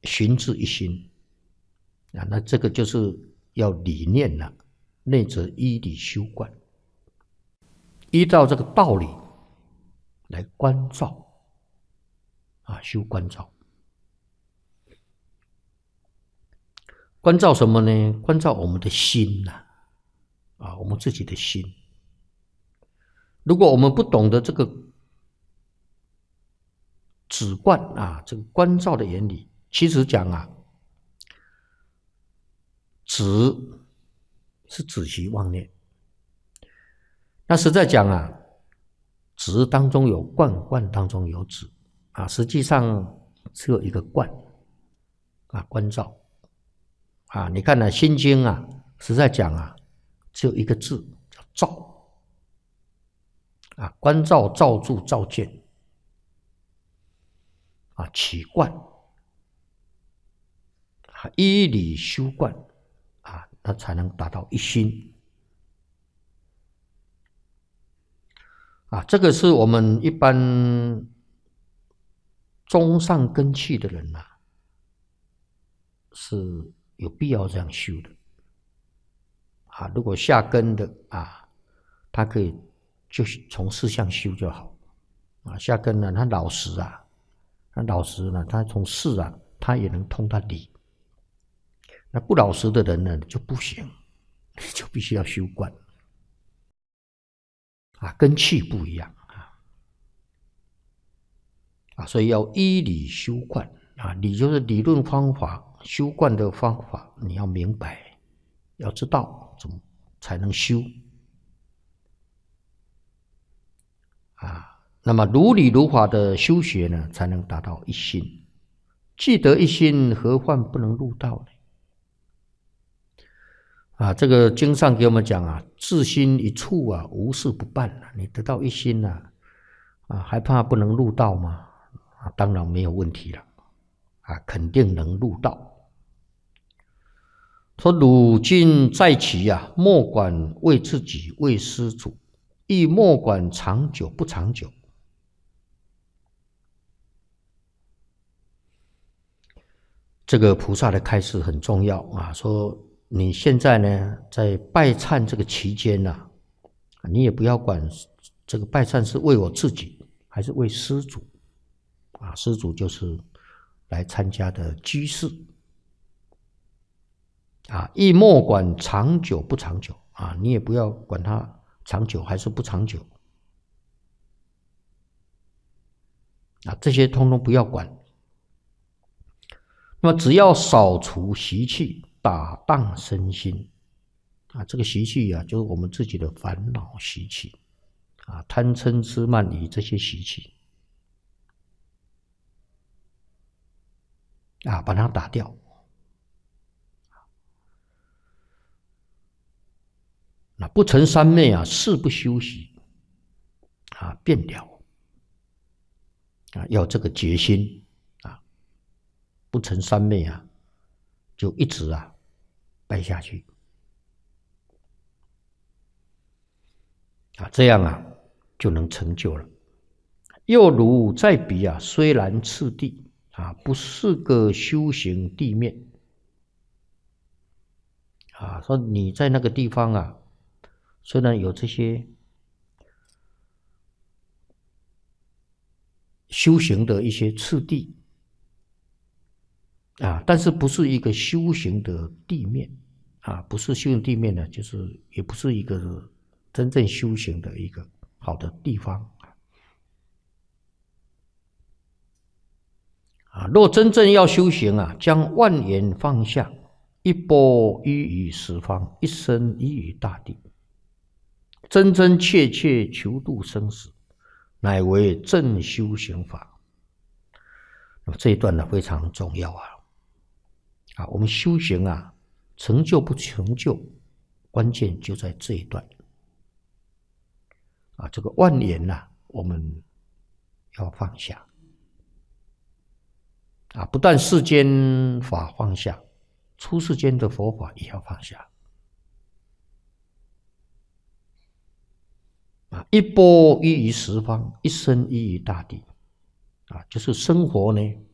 寻至一心啊，那这个就是要理念了，内则依理修观，依照这个道理来关照啊，修关照。关照什么呢？关照我们的心呐，啊，我们自己的心。如果我们不懂得这个止观啊，这个关照的原理，其实讲啊，止是止息妄念。那实在讲啊，止当中有观，观当中有止啊，实际上只有一个观啊，关照啊。你看呢，《心经》啊，实在讲啊，只有一个字叫照啊，关照、照住、照见啊，起观啊，依理修观啊，那才能达到一心。啊，这个是我们一般中上根器的人啊，是有必要这样修的。啊，如果下根的啊，他可以就从事相修就好。啊，下根呢，他老实啊，他从事啊，他也能通他理。那不老实的人呢，就不行，就必须要修观。啊，根器不一样啊，所以要依理修观啊，理就是理论方法，修观的方法你要明白，要知道怎么才能修啊。那么如理如法的修学呢，才能达到一心。既得一心，何患不能入道呢？啊，这个经上给我们讲啊，至心一处啊，无事不办啊。你得到一心啊，还怕不能入道吗？啊，当然没有问题了，啊，肯定能入道。说汝今在其啊，莫管为自己，为施主，亦莫管长久不长久。这个菩萨的开示很重要啊，说你现在呢，在拜忏这个期间呢，你也不要管这个拜忏是为我自己还是为施主啊，施主就是来参加的居士啊，亦莫管长久不长久啊，你也不要管它长久还是不长久啊，这些通通不要管。那么只要扫除习气，打荡身心啊，这个习气啊，就是我们自己的烦恼习气啊，贪嗔痴慢疑这些习气啊，把它打掉。那不成三昧啊，誓不休息啊，便了啊，要这个决心啊，不成三昧啊，就一直啊拜下去啊，这样啊就能成就了。又如在彼啊，虽然次第啊，不是个修行地面啊，说你在那个地方啊，虽然有这些修行的一些次第啊，但是不是一个修行的地面啊，不是修行地面呢，就是也不是一个真正修行的一个好的地方啊。若真正要修行啊，将万缘放下，一波依于十方，一生依于大地，真真切切求度生死，乃为正修行法。那么这一段呢非常重要啊，我们修行啊，成就不成就，关键就在这一段啊，这个万缘啊，我们要放下啊，不但世间法放下，出世间的佛法也要放下啊，一波依于十方，一生依于大地啊，就是生活呢